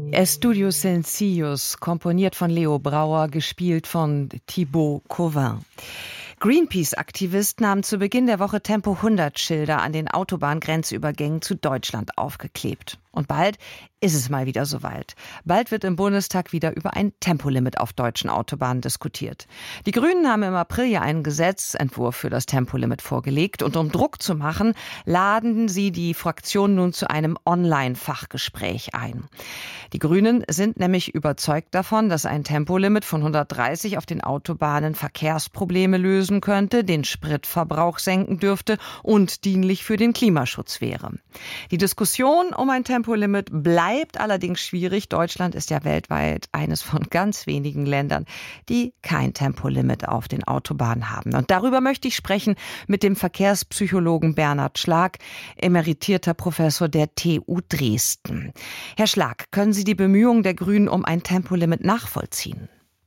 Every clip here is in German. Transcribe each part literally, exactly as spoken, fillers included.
Estudio Sencillos, komponiert von Leo Brauer, gespielt von Thibaut Cauvin. Greenpeace-Aktivisten haben zu Beginn der Woche Tempo hundert Schilder an den Autobahngrenzübergängen zu Deutschland aufgeklebt. Und bald ist es mal wieder soweit. Bald wird im Bundestag wieder über ein Tempolimit auf deutschen Autobahnen diskutiert. Die Grünen haben im April ja einen Gesetzentwurf für das Tempolimit vorgelegt. Und um Druck zu machen, laden sie die Fraktion nun zu einem Online-Fachgespräch ein. Die Grünen sind nämlich überzeugt davon, dass ein Tempolimit von hundertdreißig auf den Autobahnen Verkehrsprobleme lösen könnte, den Spritverbrauch senken dürfte und dienlich für den Klimaschutz wäre. Die Diskussion um ein Tempolimit bleibt allerdings schwierig. Deutschland ist ja weltweit eines von ganz wenigen Ländern, die kein Tempolimit auf den Autobahnen haben. Und darüber möchte ich sprechen mit dem Verkehrspsychologen Bernhard Schlag, emeritierter Professor der T U Dresden. Herr Schlag, können Sie die Bemühungen der Grünen um ein Tempolimit nachvollziehen?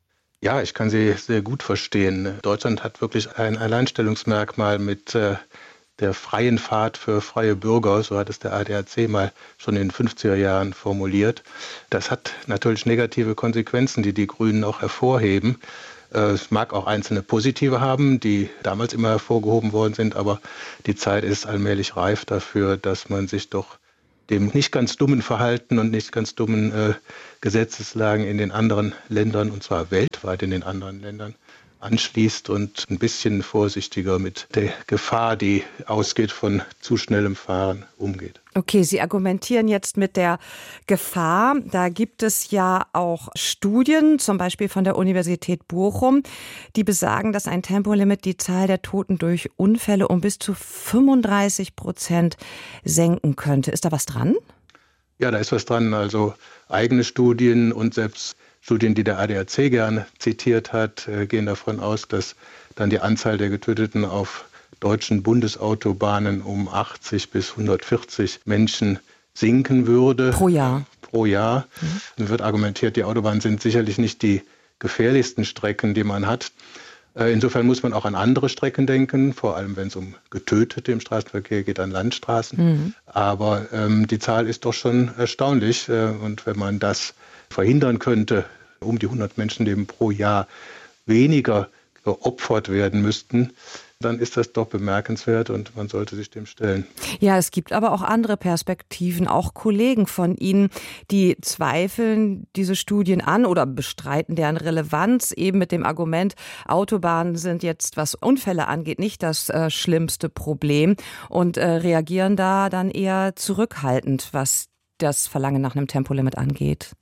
Ja, ich kann sie sehr gut verstehen. Deutschland hat wirklich ein Alleinstellungsmerkmal mit äh, der freien Fahrt für freie Bürger, so hat es der A D A C mal schon in den fünfziger Jahren formuliert. Das hat natürlich negative Konsequenzen, die die Grünen auch hervorheben. Es mag auch einzelne positive haben, die damals immer hervorgehoben worden sind, aber die Zeit ist allmählich reif dafür, dass man sich doch dem nicht ganz dummen Verhalten und nicht ganz dummen äh, Gesetzeslagen in den anderen Ländern, und zwar weltweit in den anderen Ländern, anschließt und ein bisschen vorsichtiger mit der Gefahr, die ausgeht von zu schnellem Fahren, umgeht. Okay, Sie argumentieren jetzt mit der Gefahr. Da gibt es ja auch Studien, zum Beispiel von der Universität Bochum, die besagen, dass ein Tempolimit die Zahl der Toten durch Unfälle um bis zu fünfunddreißig Prozent senken könnte. Ist da was dran? Ja, da ist was dran. Also eigene Studien und selbst Studien, die der A D A C gerne zitiert hat, gehen davon aus, dass dann die Anzahl der Getöteten auf deutschen Bundesautobahnen um achtzig bis hundertvierzig Menschen sinken würde. Pro Jahr. Pro Jahr. Mhm. Dann wird argumentiert, die Autobahnen sind sicherlich nicht die gefährlichsten Strecken, die man hat. Insofern muss man auch an andere Strecken denken, vor allem wenn es um Getötete im Straßenverkehr geht, an Landstraßen. Mhm. Aber ähm, die Zahl ist doch schon erstaunlich. Und wenn man das verhindern könnte, um die hundert Menschenleben pro Jahr weniger geopfert werden müssten, dann ist das doch bemerkenswert und man sollte sich dem stellen. Ja, es gibt aber auch andere Perspektiven, auch Kollegen von Ihnen, die zweifeln diese Studien an oder bestreiten deren Relevanz, eben mit dem Argument, Autobahnen sind jetzt, was Unfälle angeht, nicht das äh, schlimmste Problem und äh, reagieren da dann eher zurückhaltend, was das Verlangen nach einem Tempolimit angeht.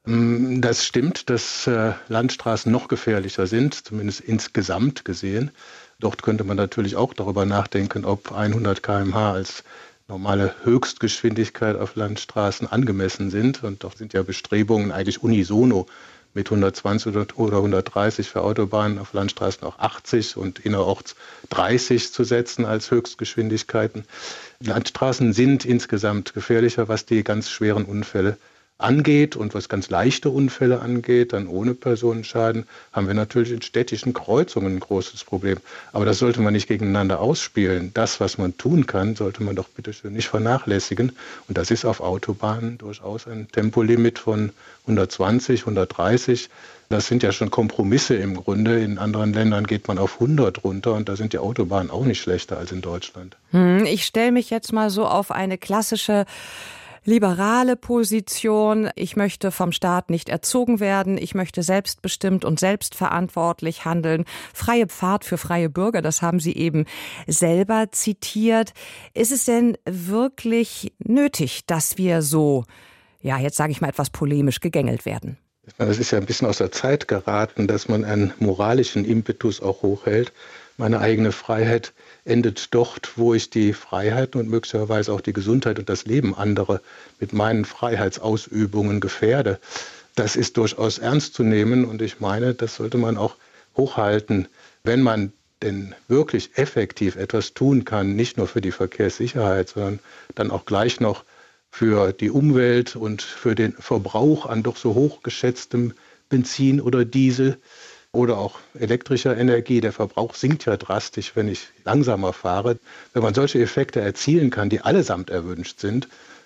Das stimmt, dass äh, Landstraßen noch gefährlicher sind, zumindest insgesamt gesehen. Dort könnte man natürlich auch darüber nachdenken, ob hundert Kilometer pro Stunde als normale Höchstgeschwindigkeit auf Landstraßen angemessen sind. Und doch sind ja Bestrebungen eigentlich unisono mit hundertzwanzig oder hundertdreißig für Autobahnen, auf Landstraßen auch achtzig und innerorts dreißig zu setzen als Höchstgeschwindigkeiten. Landstraßen sind insgesamt gefährlicher, was die ganz schweren Unfälle angeht, und was ganz leichte Unfälle angeht, dann ohne Personenschaden, haben wir natürlich in städtischen Kreuzungen ein großes Problem. Aber das sollte man nicht gegeneinander ausspielen. Das, was man tun kann, sollte man doch bitte schön nicht vernachlässigen. Und das ist auf Autobahnen durchaus ein Tempolimit von hundertzwanzig, hundertdreißig. Das sind ja schon Kompromisse im Grunde. In anderen Ländern geht man auf hundert runter und da sind die Autobahnen auch nicht schlechter als in Deutschland. Hm, ich stelle mich jetzt mal so auf eine klassische liberale Position. Ich möchte vom Staat nicht erzogen werden. Ich möchte selbstbestimmt und selbstverantwortlich handeln. Freie Fahrt für freie Bürger, das haben Sie eben selber zitiert. Ist es denn wirklich nötig, dass wir so, ja, jetzt sage ich mal etwas polemisch, gegängelt werden? Es ist ja ein bisschen aus der Zeit geraten, dass man einen moralischen Impetus auch hochhält. Meine eigene Freiheit endet dort, wo ich die Freiheit und möglicherweise auch die Gesundheit und das Leben anderer mit meinen Freiheitsausübungen gefährde. Das ist durchaus ernst zu nehmen und ich meine, das sollte man auch hochhalten, wenn man denn wirklich effektiv etwas tun kann, nicht nur für die Verkehrssicherheit, sondern dann auch gleich noch für die Umwelt und für den Verbrauch an doch so hochgeschätztem Benzin oder Diesel oder auch elektrischer Energie. Der Verbrauch sinkt ja drastisch, wenn ich langsamer fahre. Wenn man solche Effekte erzielen kann, die allesamt erwünscht sind,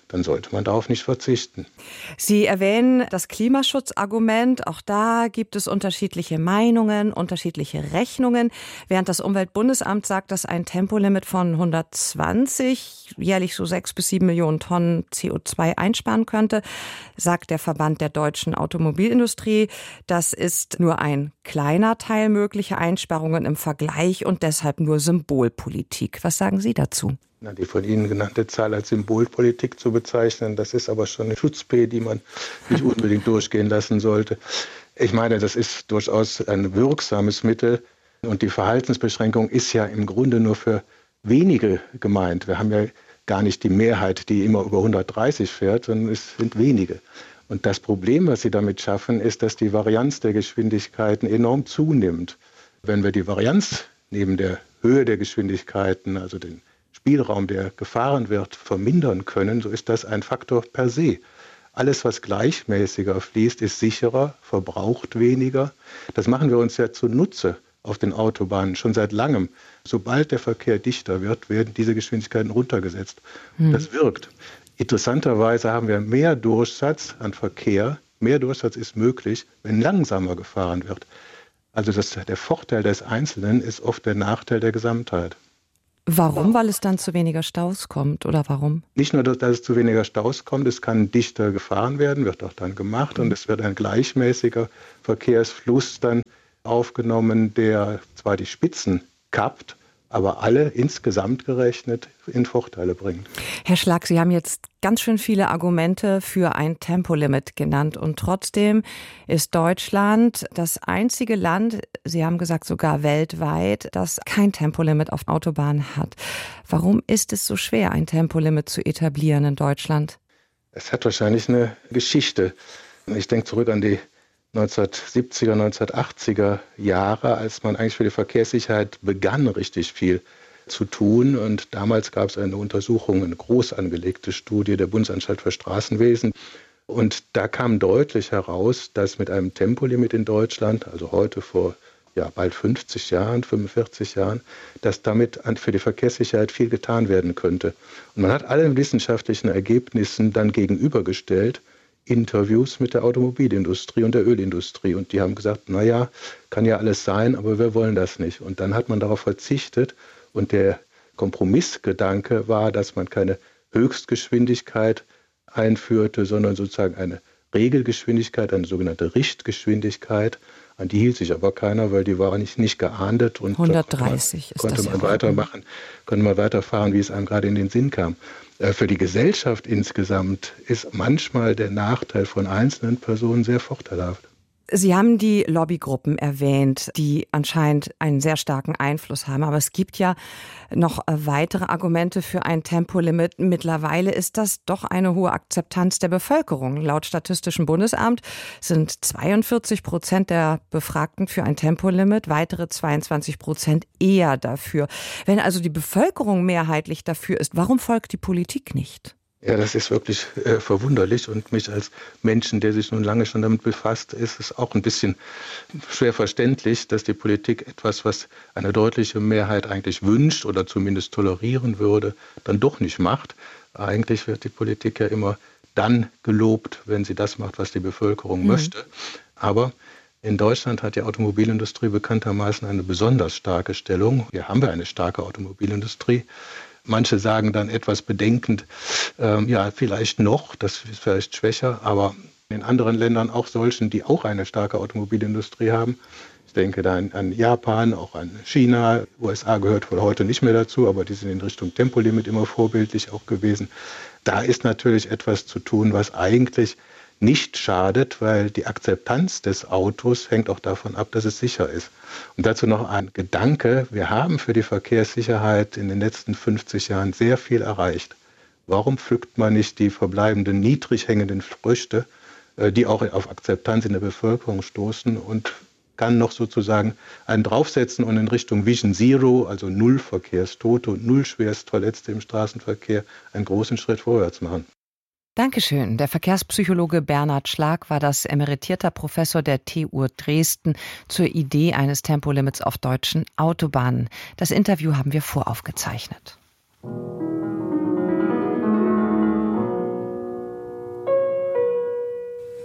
dann sollte man darauf nicht verzichten. Sie erwähnen das Klimaschutzargument. Auch da gibt es unterschiedliche Meinungen, unterschiedliche Rechnungen. Während das Umweltbundesamt sagt, dass ein Tempolimit von hundertzwanzig jährlich so sechs bis sieben Millionen Tonnen C O zwei einsparen könnte, sagt der Verband der deutschen Automobilindustrie, das ist nur ein kleiner Teil möglicher Einsparungen im Vergleich und deshalb nur Symbolpolitik. Was sagen Sie dazu? Na, die von Ihnen genannte Zahl als Symbolpolitik zu bezeichnen, das ist aber schon eine Schutzpe, die man nicht unbedingt durchgehen lassen sollte. Ich meine, das ist durchaus ein wirksames Mittel und die Verhaltensbeschränkung ist ja im Grunde nur für wenige gemeint. Wir haben ja gar nicht die Mehrheit, die immer über hundertdreißig fährt, sondern es sind wenige. Und das Problem, was Sie damit schaffen, ist, dass die Varianz der Geschwindigkeiten enorm zunimmt. Wenn wir die Varianz neben der Höhe der Geschwindigkeiten, also den Spielraum, der gefahren wird, vermindern können, so ist das ein Faktor per se. Alles, was gleichmäßiger fließt, ist sicherer, verbraucht weniger. Das machen wir uns ja zunutze auf den Autobahnen schon seit langem. Sobald der Verkehr dichter wird, werden diese Geschwindigkeiten runtergesetzt. Hm. Das wirkt. Interessanterweise haben wir mehr Durchsatz an Verkehr. Mehr Durchsatz ist möglich, wenn langsamer gefahren wird. Also das, der Vorteil des Einzelnen ist oft der Nachteil der Gesamtheit. Warum? Weil es dann zu weniger Staus kommt, oder warum? Nicht nur, dass es zu weniger Staus kommt, es kann dichter gefahren werden, wird auch dann gemacht, und es wird ein gleichmäßiger Verkehrsfluss dann aufgenommen, der zwar die Spitzen kappt, aber alle insgesamt gerechnet in Vorteile bringt. Herr Schlag, Sie haben jetzt ganz schön viele Argumente für ein Tempolimit genannt und trotzdem ist Deutschland das einzige Land, Sie haben gesagt sogar weltweit, das kein Tempolimit auf Autobahnen hat. Warum ist es so schwer, ein Tempolimit zu etablieren in Deutschland? Es hat wahrscheinlich eine Geschichte. Ich denke zurück an die neunzehnhundertsiebziger, neunzehnhundertachtziger Jahre, als man eigentlich für die Verkehrssicherheit begann, richtig viel zu tun. Und damals gab es eine Untersuchung, eine groß angelegte Studie der Bundesanstalt für Straßenwesen. Und da kam deutlich heraus, dass mit einem Tempolimit in Deutschland, also heute vor ja, bald fünfzig Jahren, fünfundvierzig Jahren, dass damit für die Verkehrssicherheit viel getan werden könnte. Und man hat allen wissenschaftlichen Ergebnissen dann gegenübergestellt, Interviews mit der Automobilindustrie und der Ölindustrie. Und die haben gesagt, naja, kann ja alles sein, aber wir wollen das nicht. Und dann hat man darauf verzichtet. Und der Kompromissgedanke war, dass man keine Höchstgeschwindigkeit einführte, sondern sozusagen eine Regelgeschwindigkeit, eine sogenannte Richtgeschwindigkeit. An die hielt sich aber keiner, weil die war nicht, nicht geahndet. Und hundertdreißig ist das ja. Konnte man weitermachen, konnte man weiterfahren, wie es einem gerade in den Sinn kam. Für die Gesellschaft insgesamt ist manchmal der Nachteil von einzelnen Personen sehr vorteilhaft. Sie haben die Lobbygruppen erwähnt, die anscheinend einen sehr starken Einfluss haben. Aber es gibt ja noch weitere Argumente für ein Tempolimit. Mittlerweile ist das doch eine hohe Akzeptanz der Bevölkerung. Laut Statistischem Bundesamt sind zweiundvierzig Prozent der Befragten für ein Tempolimit, weitere zweiundzwanzig Prozent eher dafür. Wenn also die Bevölkerung mehrheitlich dafür ist, warum folgt die Politik nicht? Ja, das ist wirklich äh, verwunderlich, und mich als Menschen, der sich nun lange schon damit befasst, ist es auch ein bisschen schwer verständlich, dass die Politik etwas, was eine deutliche Mehrheit eigentlich wünscht oder zumindest tolerieren würde, dann doch nicht macht. Eigentlich wird die Politik ja immer dann gelobt, wenn sie das macht, was die Bevölkerung mhm. möchte. Aber in Deutschland hat die Automobilindustrie bekanntermaßen eine besonders starke Stellung. Hier haben wir eine starke Automobilindustrie. Manche sagen dann etwas bedenkend, ähm, ja, vielleicht noch, das ist vielleicht schwächer, aber in anderen Ländern auch solchen, die auch eine starke Automobilindustrie haben. Ich denke da an, an Japan, auch an China. U S A gehört wohl heute nicht mehr dazu, aber die sind in Richtung Tempolimit immer vorbildlich auch gewesen. Da ist natürlich etwas zu tun, was eigentlich nicht schadet, weil die Akzeptanz des Autos hängt auch davon ab, dass es sicher ist. Und dazu noch ein Gedanke: Wir haben für die Verkehrssicherheit in den letzten fünfzig Jahren sehr viel erreicht. Warum pflückt man nicht die verbleibenden niedrig hängenden Früchte, die auch auf Akzeptanz in der Bevölkerung stoßen, und kann noch sozusagen einen draufsetzen und in Richtung Vision Zero, also null Verkehrstote und null Schwerstverletzte im Straßenverkehr, einen großen Schritt vorwärts machen? Dankeschön. Der Verkehrspsychologe Bernhard Schlag war das, emeritierter Professor der T U Dresden zur Idee eines Tempolimits auf deutschen Autobahnen. Das Interview haben wir voraufgezeichnet.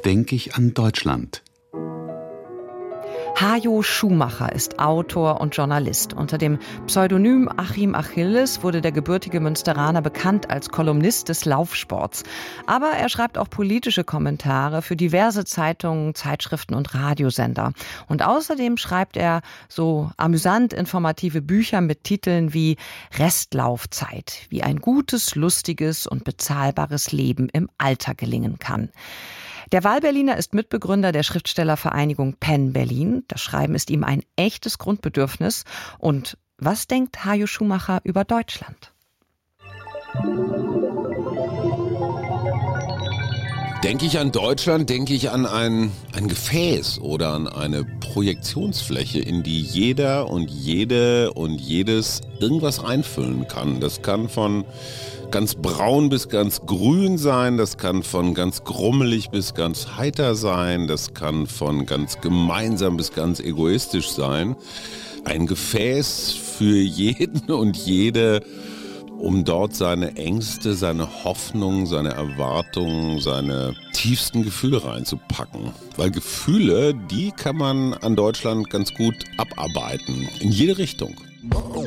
denke ich an Deutschland. Hajo Schumacher ist Autor und Journalist. Unter dem Pseudonym Achim Achilles wurde der gebürtige Münsteraner bekannt als Kolumnist des Laufsports. Aber er schreibt auch politische Kommentare für diverse Zeitungen, Zeitschriften und Radiosender. Und außerdem schreibt er so amüsant informative Bücher mit Titeln wie Restlaufzeit, wie ein gutes, lustiges und bezahlbares Leben im Alter gelingen kann. Der Wahlberliner ist Mitbegründer der Schriftstellervereinigung Penn Berlin. Das Schreiben ist ihm ein echtes Grundbedürfnis. Und was denkt Hajo Schumacher über Deutschland? Denke ich an Deutschland, denke ich an ein, ein Gefäß oder an eine Projektionsfläche, in die jeder und jede und jedes irgendwas reinfüllen kann. Das kann von ganz braun bis ganz grün sein, das kann von ganz grummelig bis ganz heiter sein, das kann von ganz gemeinsam bis ganz egoistisch sein. Ein Gefäß für jeden und jede, um dort seine Ängste, seine Hoffnungen, seine Erwartungen, seine tiefsten Gefühle reinzupacken. Weil Gefühle, die kann man an Deutschland ganz gut abarbeiten, in jede Richtung.